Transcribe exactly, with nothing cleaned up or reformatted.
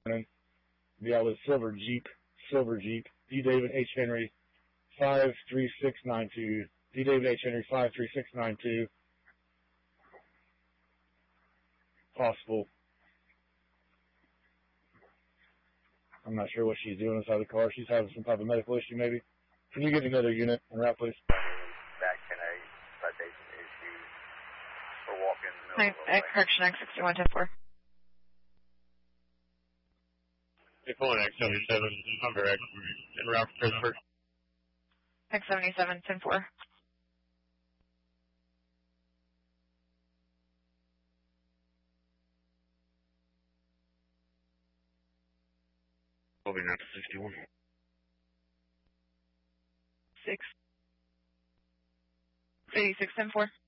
Yeah, with Silver Jeep, Silver Jeep, D. David H. Henry, five three six nine two. D. David H. Henry, five three six nine two. Possible. I'm not sure what she's doing inside the car. She's having some type of medical issue, maybe. Can you get another unit en route, please? Back ten A, citation issued for walking in the middle of the road. Correction, X sixty-one ten four. Hey, pulling X seventy-seven, number X, en route for transfer. X seventy-seven ten four. Moving out to sixty-one. Six. eighty-six ten four.